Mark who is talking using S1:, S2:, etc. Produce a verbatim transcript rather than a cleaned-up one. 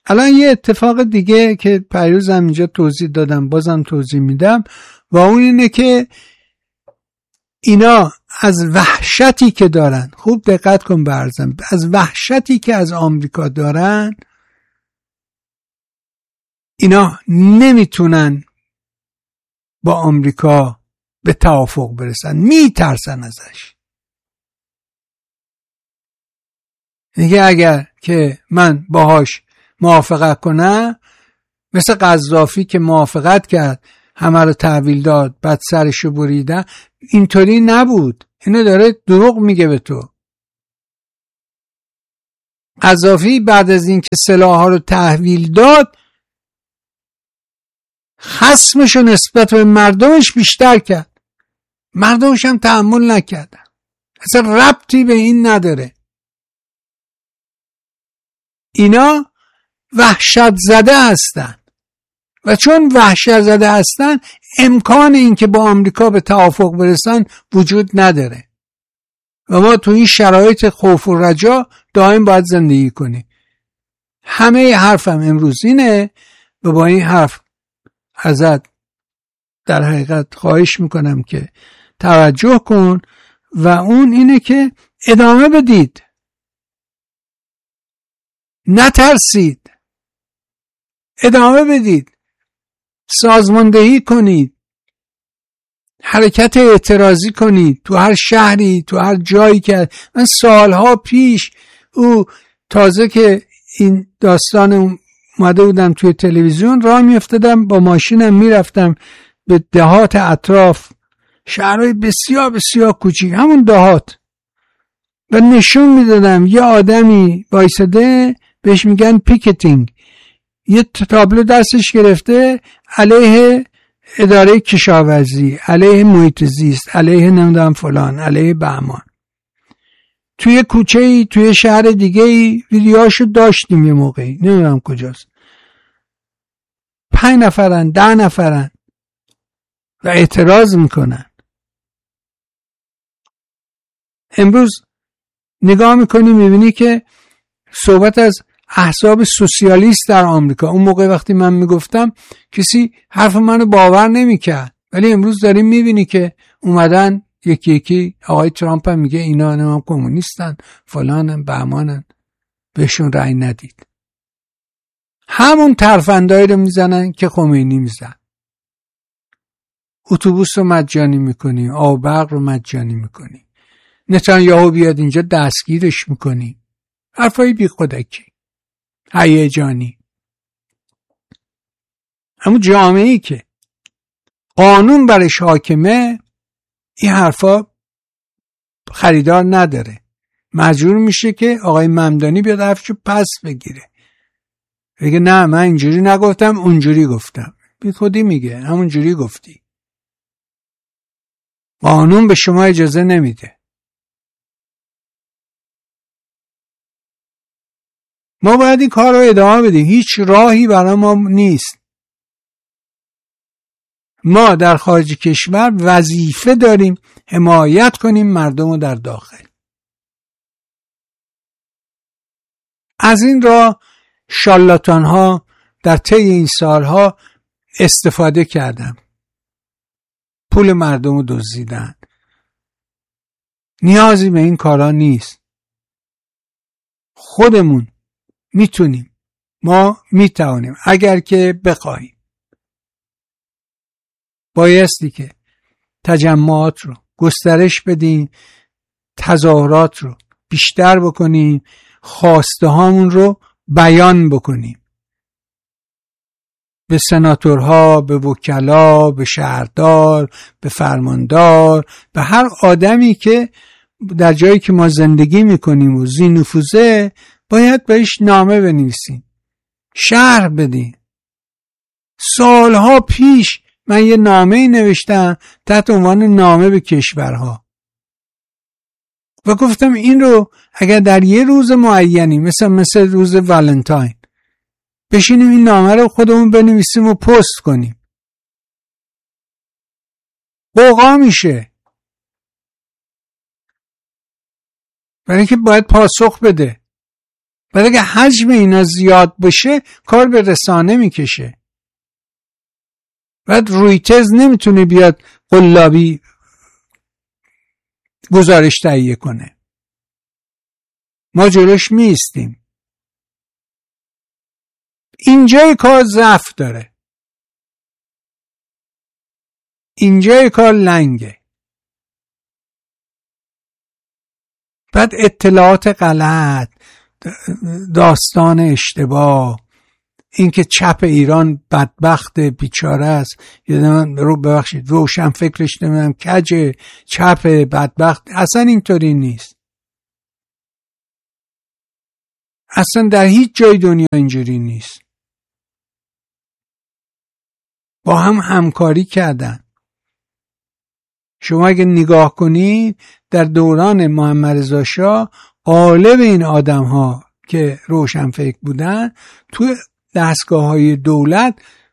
S1: الان یه اتفاق دیگه که پیروز هم اینجا توضیح دادم، بازم توضیح میدم، و اون اینه که اینا از وحشتی که دارن، خوب دقت کن برزم، از وحشتی که از آمریکا دارن، اینا نمیتونن با آمریکا به توافق برسن، میترسن ازش. دیگه اگر که من باهاش موافقت کنم، مثل قذافی که موافقت کرد همه رو تحویل داد بعد سرشو بریدن، اینطوری نبود. اینو داره دروغ میگه به تو. قذافی بعد از اینکه سلاح‌ها رو تحویل داد، خصمشو نسبت به مردمش بیشتر کرد، مردمش هم تحمل نکردن. اصلا ربطی به این نداره. اینا وحشت زده هستن و چون وحشت زده هستن امکان این که با آمریکا به توافق برسن وجود نداره و ما تو این شرایط خوف و رجا دائم باید زندگی کنیم. همه حرفم امروز اینه و با این حرف ازت در حقیقت خواهش میکنم که توجه کن و اون اینه که ادامه بدید، نترسید، ادامه بدید، سازماندهی کنید، حرکت اعتراضی کنید تو هر شهری، تو هر جایی. که من سالها پیش او تازه که این داستان اومده بودم توی تلویزیون، راه میافتادم با ماشینم میرفتم به دهات اطراف، شهرهای بسیار بسیار کوچیک، همون دهات، و نشون میدادم یه آدمی وایساده بهش میگن پیکتینگ، یه تابلو دستش گرفته علیه اداره کشاورزی، علیه محیط زیست، علیه نمیدونم فلان، علیه بهمان. توی کوچه‌ای توی شهر دیگه‌ای ویدیوهاشو داشتیم یه موقعی، نمیدونم کجاست، پنج نفرن، ده نفرن و اعتراض میکنن. امروز نگاه میکنی میبینی که صحبت از احزاب سوسیالیست در آمریکا. اون موقع وقتی من میگفتم کسی حرف منو باور نمیکرد، ولی امروز داریم میبینی که اومدن یکی یکی. آقای ترامپ هم میگه اینا هم کمونیستن، فلانن، بهمانن، بهشون رأی ندید. همون ترفندایی رو میزنن که خمینی میزن. اتوبوس رو مجانی میکنی، آب برق رو مجانی میکنی، نتانیاهو بیاد اینجا دستگیرش میکنی، حرفای بی خودکی، هیجانی. اما جامعه‌ای که قانون برش حاکمه این حرفا خریدار نداره، مجبور میشه که آقای ممدانی بیاد حرفشو پس بگیره، بگه نه من اینجوری نگفتم اونجوری گفتم. بی خودی میگه همونجوری گفتی، قانون به شما اجازه نمیده. ما باید این کار رو ادامه بدیم، هیچ راهی برای ما نیست. ما در خارج کشور وظیفه داریم حمایت کنیم مردم رو در داخل. از این راه شارلاتان ها در طی این سالها استفاده کردن، پول مردم رو دزدیدن. نیازی به این کارا نیست. خودمون میتونیم، ما میتوانیم اگر که بخوایم. بایستی که تجمعات رو گسترش بدیم، تظاهرات رو بیشتر بکنیم، خواسته هامون رو بیان بکنیم به سناتورها، به وکلا، به شهردار، به فرماندار، به هر آدمی که در جایی که ما زندگی میکنیم و ذی نفوذه، باید بهش نامه بنویسیم، شرح بدیم. سالها پیش من یه نامه نوشتم تحت عنوان نامه به کشورها و گفتم این رو اگر در یه روز معینی مثل مثل روز ولنتاین بشینیم این نامه رو خودمون بنویسیم و پست کنیم، قوقا میشه. برای اینکه باید پاسخ بده. بعد اگه حجم اینا زیاد باشه کار به رسانه میکشه. بعد رویترز نمیتونه بیاد قلابی گزارش تهیه کنه، ما جلوش میستیم. اینجای کار ضعف داره، اینجای کار لنگه. بعد اطلاعات غلط، داستان اشتباه، اینکه چپ ایران بدبخت بیچاره است، یادم رو ببخشید روشن فکرش نمیدونم کجه، چپ بدبخت، اصلا اینطوری نیست. اصلا در هیچ جای دنیا اینجوری نیست. با هم همکاری کردن. شما اگه نگاه کنید در دوران محمد رضا شاه غالب این آدم ها که روشن فکر بودن تو دستگاه های دولت